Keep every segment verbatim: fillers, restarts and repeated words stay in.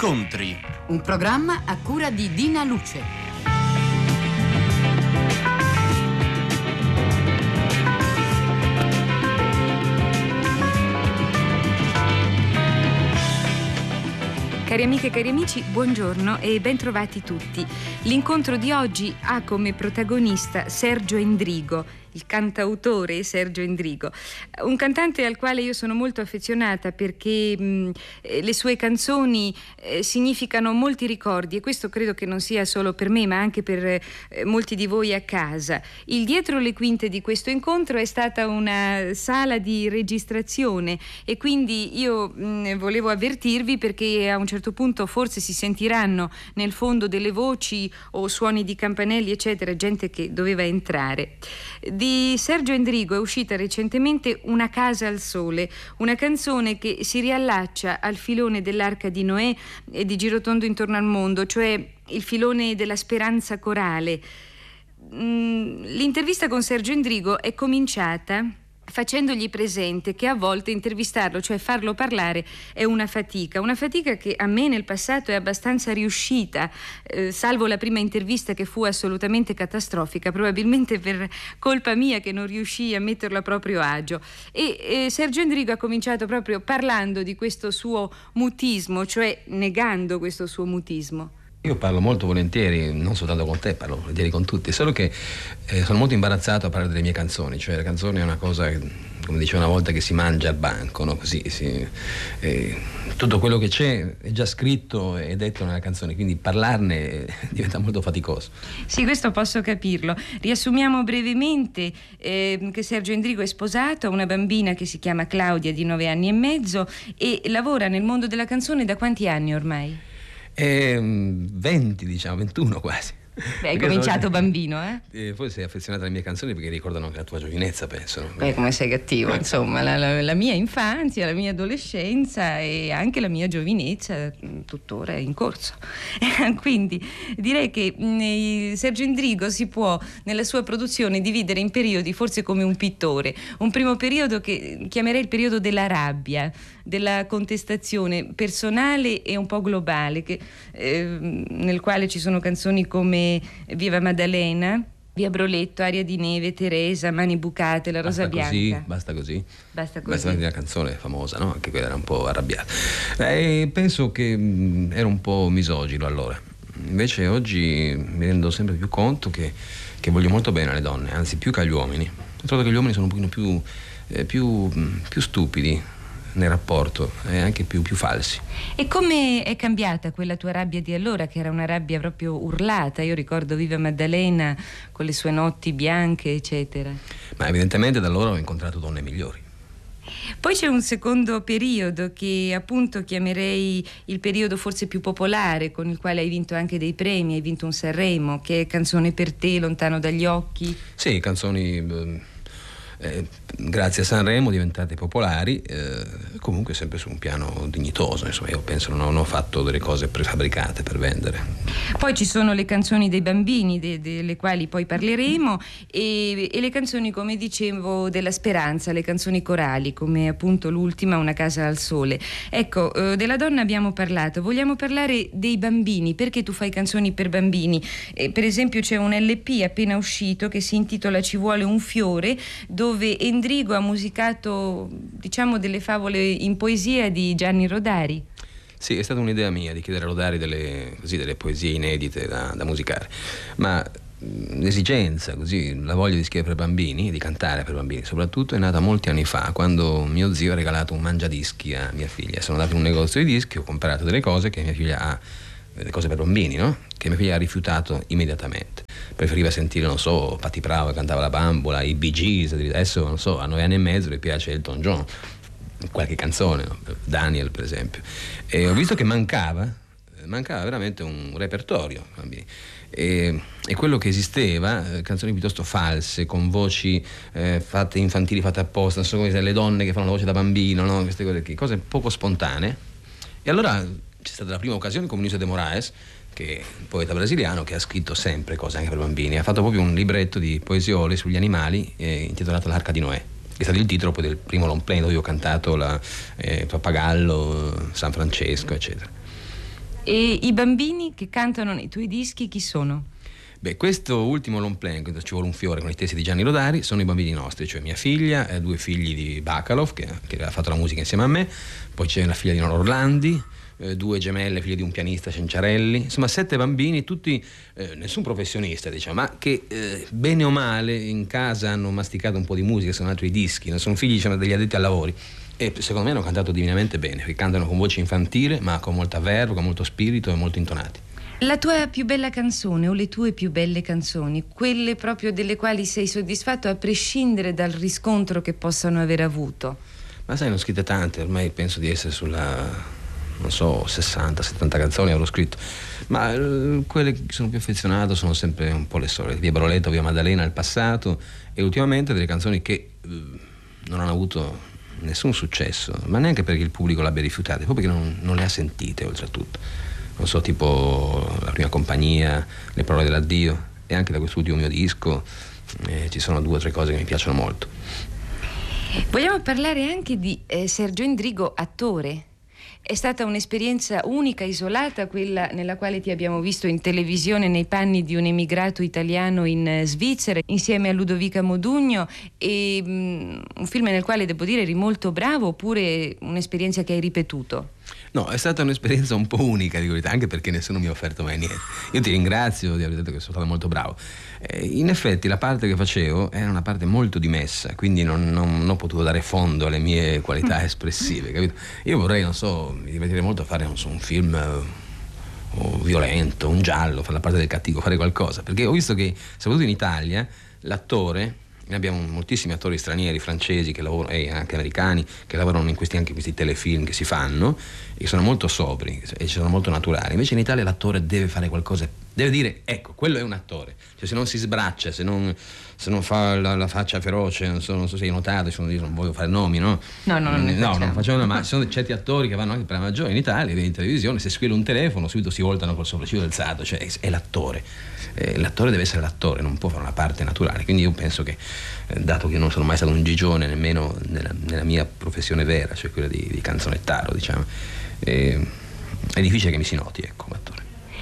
Incontri. Un programma a cura di Dina Luce. Cari amiche e cari amici, buongiorno e ben trovati tutti. L'incontro di oggi ha come protagonista Sergio Endrigo, il cantautore Sergio Endrigo, un cantante al quale io sono molto affezionata perché mh, le sue canzoni eh, significano molti ricordi, e questo credo che non sia solo per me ma anche per eh, molti di voi a casa. Il dietro le quinte di questo incontro è stata una sala di registrazione e quindi io mh, volevo avvertirvi, perché a un certo punto forse si sentiranno nel fondo delle voci o suoni di campanelli eccetera, gente che doveva entrare. Di Sergio Endrigo è uscita recentemente Una casa al sole, una canzone che si riallaccia al filone dell'Arca di Noè e di Girotondo intorno al mondo, cioè il filone della speranza corale. L'intervista con Sergio Endrigo è cominciata facendogli presente che a volte intervistarlo, cioè farlo parlare, è una fatica, una fatica che a me nel passato è abbastanza riuscita, eh, salvo la prima intervista che fu assolutamente catastrofica, probabilmente per colpa mia che non riuscii a metterlo a proprio agio. E eh, Sergio Endrigo ha cominciato proprio parlando di questo suo mutismo, cioè negando questo suo mutismo. Io parlo molto volentieri, non soltanto con te, parlo volentieri con tutti, solo che eh, sono molto imbarazzato a parlare delle mie canzoni, cioè la canzone è una cosa, come dicevo una volta, che si mangia al banco, no? Così, si, eh, tutto quello che c'è è già scritto e detto nella canzone, quindi parlarne diventa molto faticoso. Sì, questo posso capirlo. Riassumiamo brevemente eh, che Sergio Endrigo è sposato, ha una bambina che si chiama Claudia di nove anni e mezzo e lavora nel mondo della canzone da quanti anni ormai? Eh, venti, diciamo, ventuno quasi. Beh, hai cominciato sono... bambino, eh? eh? Poi sei affezionato alle mie canzoni perché ricordano anche la tua giovinezza, penso. No? Beh, come sei cattivo, insomma, la, la, la mia infanzia, la mia adolescenza e anche la mia giovinezza tuttora è in corso. Quindi direi che mh, Sergio Endrigo si può nella sua produzione dividere in periodi, forse come un pittore. Un primo periodo che chiamerei il periodo della rabbia, della contestazione personale e un po' globale, che, eh, nel quale ci sono canzoni come Viva Maddalena, Via Broletto, Aria di neve, Teresa, Mani bucate, La rosa basta bianca. Così, basta così. Basta così. Basta una canzone famosa, no? Anche quella era un po' arrabbiata. E penso che mh, era un po' misogino allora. Invece oggi mi rendo sempre più conto che, che voglio molto bene alle donne, anzi più che agli uomini. Trovo che gli uomini sono un pochino più, eh, più, più stupidi nel rapporto e anche più, più falsi. E come è cambiata quella tua rabbia di allora, che era una rabbia proprio urlata? Io ricordo Viva Maddalena con le sue notti bianche eccetera. Ma evidentemente da allora ho incontrato donne migliori. Poi c'è un secondo periodo che appunto chiamerei il periodo forse più popolare, con il quale hai vinto anche dei premi, hai vinto un Sanremo, che è Canzone per te, Lontano dagli occhi. Sì, canzoni Eh, grazie a Sanremo diventate popolari, eh, comunque sempre su un piano dignitoso, insomma. Io penso non ho fatto delle cose prefabbricate per vendere. Poi ci sono le canzoni dei bambini, de, delle quali poi parleremo, e, e le canzoni, come dicevo, della speranza, le canzoni corali, come appunto l'ultima Una casa al sole. Ecco, eh, della donna abbiamo parlato, vogliamo parlare dei bambini. Perché tu fai canzoni per bambini? Eh, per esempio c'è un L P appena uscito che si intitola Ci vuole un fiore, dove dove Endrigo ha musicato, diciamo, delle favole in poesia di Gianni Rodari. Sì, è stata un'idea mia di chiedere a Rodari delle, così, delle poesie inedite da, da musicare, ma l'esigenza, così, la voglia di scrivere per bambini, di cantare per bambini soprattutto, è nata molti anni fa, quando mio zio ha regalato un mangiadischi a mia figlia. Sono andato in un negozio di dischi, ho comprato delle cose che mia figlia ha, delle cose per bambini, no? Che mia figlia ha rifiutato immediatamente. Preferiva sentire, non so, Patti Bravo che cantava La bambola, i Bee Gees. Adesso, non so, a nove anni e mezzo le piace Elton John, qualche canzone, no? Daniel per esempio. E ho visto che mancava mancava veramente un repertorio bambini. E, e quello che esisteva, eh, canzoni piuttosto false, con voci eh, fatte infantili, fatte apposta, non so come le donne che fanno la voce da bambino, no? Queste cose qui, cose poco spontanee. E allora c'è stata la prima occasione con Vinícius de Moraes, che è un poeta brasiliano che ha scritto sempre cose anche per bambini. Ha fatto proprio un libretto di poesiole sugli animali eh, intitolato L'Arca di Noè, che è stato il titolo poi del primo long play dove io ho cantato la, eh, Pappagallo, San Francesco, eccetera. E i bambini che cantano nei tuoi dischi chi sono? Beh, questo ultimo long play, Ci vuole un fiore, con i testi di Gianni Rodari, sono i bambini nostri, cioè mia figlia, eh, due figli di Bacalov, che, che ha fatto la musica insieme a me, poi c'è la figlia di Nora Orlandi, eh, due gemelle, figlie di un pianista, Cenciarelli, insomma sette bambini, tutti, eh, nessun professionista, diciamo, ma che eh, bene o male in casa hanno masticato un po' di musica, sono altri dischi, non sono figli, diciamo, degli addetti ai lavori. E secondo me hanno cantato divinamente bene, perché cantano con voce infantile, ma con molta verve, con molto spirito e molto intonati. La tua più bella canzone o le tue più belle canzoni, quelle proprio delle quali sei soddisfatto a prescindere dal riscontro che possano aver avuto? Ma sai, ne ho scritte tante, ormai penso di essere sulla, non so, sessanta settanta canzoni avrò scritto, ma eh, quelle che sono più affezionato sono sempre un po' le solite, Via Baroletta, Via Maddalena, il passato, e ultimamente delle canzoni che eh, non hanno avuto nessun successo, ma neanche perché il pubblico l'abbia rifiutate, proprio perché non, non le ha sentite oltretutto. Non so, tipo La prima compagnia, Le parole dell'addio, e anche da quest'ultimo mio disco eh, ci sono due o tre cose che mi piacciono molto. Vogliamo parlare anche di eh, Sergio Endrigo, attore. È stata un'esperienza unica, isolata, quella nella quale ti abbiamo visto in televisione nei panni di un emigrato italiano in eh, Svizzera, insieme a Ludovica Modugno, e mh, un film nel quale, devo dire, eri molto bravo, oppure un'esperienza che hai ripetuto? No, è stata un'esperienza un po' unica, di verità, anche perché nessuno mi ha offerto mai niente. Io ti ringrazio di aver detto che sono stato molto bravo. Eh, in effetti la parte che facevo era una parte molto dimessa, quindi non, non, non potevo dare fondo alle mie qualità espressive, capito? Io vorrei, non so, mi divertirei molto a fare, non so, un film eh, o violento, un giallo, fare la parte del cattivo, fare qualcosa, perché ho visto che, soprattutto in Italia, l'attore... Noi abbiamo moltissimi attori stranieri, francesi che lavorano, e anche americani, che lavorano in questi, anche in questi telefilm che si fanno, e che sono molto sobri e sono molto naturali. Invece in Italia l'attore deve fare qualcosa, deve dire, ecco, quello è un attore. Cioè, se non si sbraccia, se non, se non fa la, la faccia feroce, non so, non so se hai notato, io non voglio fare nomi, no? No, no, non, no, non facciamo, ma ci sono certi attori che vanno anche per la maggiore in Italia, in televisione, se squilla un telefono subito si voltano col sopracciglio alzato, cioè è, è l'attore. Eh, l'attore deve essere l'attore, non può fare una parte naturale, quindi io penso che, eh, dato che non sono mai stato un gigione nemmeno nella, nella mia professione vera, cioè quella di, di canzonettaro, diciamo, eh, è difficile che mi si noti, ecco, l'attore.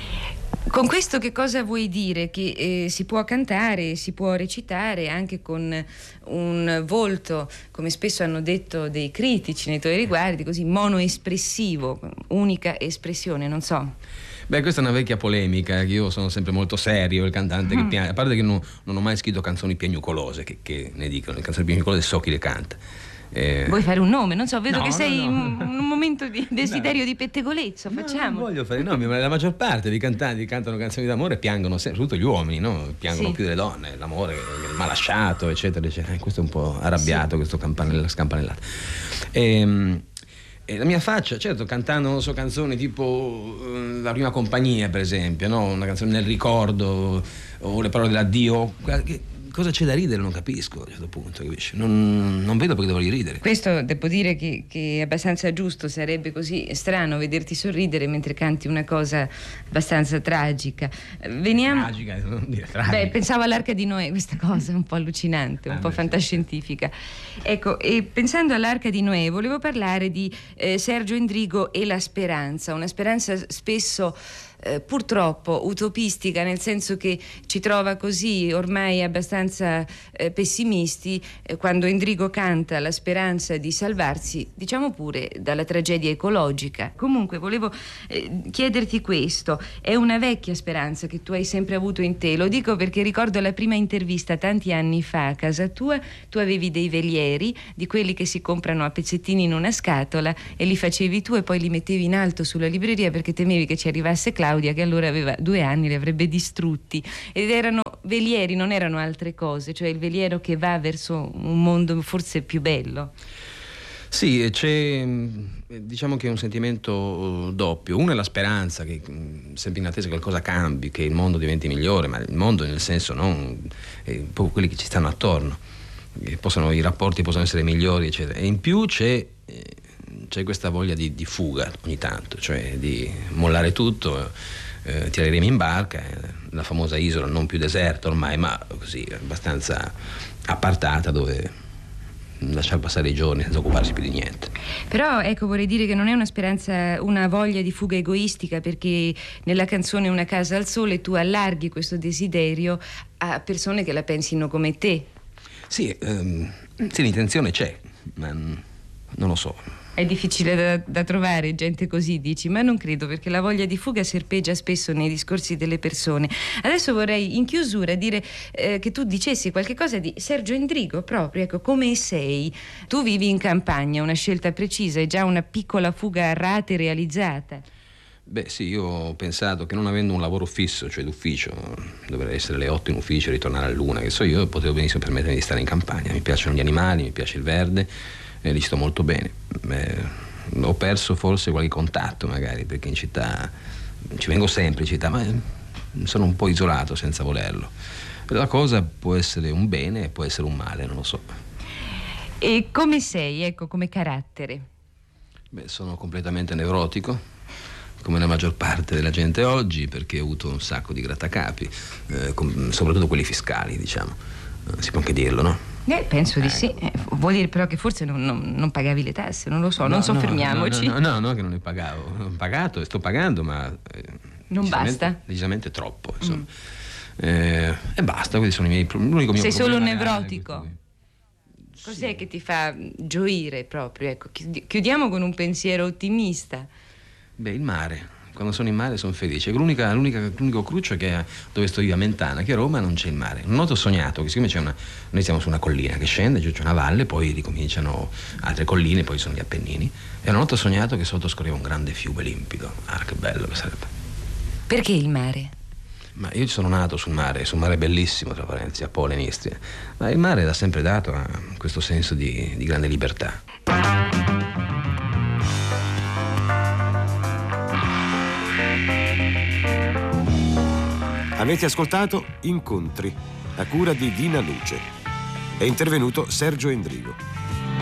Con questo che cosa vuoi dire? Che eh, si può cantare, si può recitare anche con un volto, come spesso hanno detto dei critici nei tuoi riguardi, così monoespressivo, unica espressione, non so. Beh, questa è una vecchia polemica, che io sono sempre molto serio, il cantante che piange, a parte che non, non ho mai scritto canzoni piagnucolose, che, che ne dicono, le canzoni piagnucolose so chi le canta. Eh... Vuoi fare un nome? Non so, vedo no, che sei in no, no. un momento di desiderio no. di pettegolezzo, facciamo. No, non voglio fare nomi, ma la maggior parte dei cantanti che cantano canzoni d'amore piangono sempre, soprattutto gli uomini, no? Piangono sì. più delle donne, l'amore, il malasciato, eccetera, eccetera. Questo è un po' arrabbiato, sì. questo campanella, scampanellato. Ehm... E la mia faccia, certo, cantando, non so, canzoni tipo uh, La prima compagnia, per esempio, no? Una canzone nel ricordo, o Le parole dell'addio, che, cosa c'è da ridere non capisco a un certo punto, capisci? Non, non vedo perché dovrei ridere. Questo devo dire che, che è abbastanza giusto, sarebbe così strano vederti sorridere mentre canti una cosa abbastanza tragica. Veniamo... Tragica, non dire tragica. Beh, pensavo all'Arca di Noè, questa cosa un po' allucinante, un ah, po' beh, fantascientifica. Ecco, e pensando all'Arca di Noè, volevo parlare di eh, Sergio Endrigo e la speranza, una speranza spesso Eh, purtroppo utopistica, nel senso che ci trova così ormai abbastanza eh, pessimisti eh, quando Endrigo canta la speranza di salvarsi, diciamo pure, dalla tragedia ecologica. Comunque volevo eh, chiederti questo: è una vecchia speranza che tu hai sempre avuto in te? Lo dico perché ricordo la prima intervista tanti anni fa a casa tua, tu avevi dei velieri, di quelli che si comprano a pezzettini in una scatola, e li facevi tu e poi li mettevi in alto sulla libreria perché temevi che ci arrivasse Claudia, che allora aveva due anni, li avrebbe distrutti, ed erano velieri, non erano altre cose, cioè il veliero che va verso un mondo forse più bello. Sì, c'è, diciamo che è un sentimento doppio. Uno è la speranza, che sempre in attesa che qualcosa cambi, che il mondo diventi migliore, ma il mondo nel senso non eh, proprio quelli che ci stanno attorno, che possono, i rapporti possono essere migliori, eccetera. E in più c'è eh, c'è questa voglia di, di fuga ogni tanto, cioè di mollare tutto, eh, tirare i remi in barca, eh, la famosa isola non più deserta ormai, ma così abbastanza appartata, dove lasciare passare i giorni senza occuparsi più di niente. Però ecco, vorrei dire che non è una speranza, una voglia di fuga egoistica, perché nella canzone Una casa al sole tu allarghi questo desiderio a persone che la pensino come te. Sì, ehm, sì, l'intenzione c'è, ma non lo so. È difficile da, da trovare gente così, dici? Ma non credo, perché la voglia di fuga serpeggia spesso nei discorsi delle persone. Adesso vorrei in chiusura dire eh, che tu dicessi qualche cosa di Sergio Endrigo proprio, ecco, come sei. Tu vivi in campagna, una scelta precisa, è già una piccola fuga a rate realizzata. Beh sì, io ho pensato che non avendo un lavoro fisso, cioè d'ufficio, dovrei essere alle otto in ufficio e ritornare a luna, che so io, potevo benissimo permettermi di stare in campagna. Mi piacciono gli animali, mi piace il verde e lì sto molto bene. Eh, ho perso forse qualche contatto magari, perché in città ci vengo sempre in città, ma sono un po' isolato senza volerlo. La cosa può essere un bene e può essere un male, non lo so. E come sei, ecco, come carattere? Beh, sono completamente nevrotico, come la maggior parte della gente oggi, perché ho avuto un sacco di grattacapi, eh, com- soprattutto quelli fiscali, diciamo. Eh, si può anche dirlo, no? Eh, penso di Eh. sì. Eh, vuol dire però che forse non, non, non pagavi le tasse, non lo so, No, non no, soffermiamoci. No, no, no, no, che non ne pagavo. Ho pagato e sto pagando, ma eh, Non decisamente- basta? Decisamente troppo, insomma. Mm. Eh, e basta, questi sono i miei pro- l'unico mio Sei solo problema reale, nevrotico? questo qui. Cos'è Sì. che ti fa gioire proprio? Ecco, chiudi- chiudiamo con un pensiero ottimista. Beh, il mare. Quando sono in mare sono felice. L'unica, l'unica, l'unico cruccio è che dove sto io a Mentana, che a Roma non c'è il mare. Una volta ho sognato che siccome c'è una, noi siamo su una collina che scende, giù c'è una valle, poi ricominciano altre colline, poi sono gli Appennini. E una volta ho sognato che sotto scorreva un grande fiume limpido. Ah, che bello che sarebbe. Perché il mare? Ma io sono nato sul mare, sul mare bellissimo, tra parentesi, a Pole in Istria. Ma il mare l'ha sempre dato a questo senso di, di grande libertà. Avete ascoltato Incontri, a cura di Dina Luce. È intervenuto Sergio Endrigo.